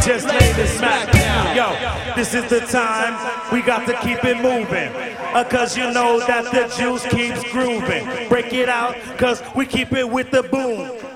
just lay the smack down. Yo, this is the time, we got to keep it moving. Cause you know that the juice keeps grooving. Break it out, cause we keep it with the boom.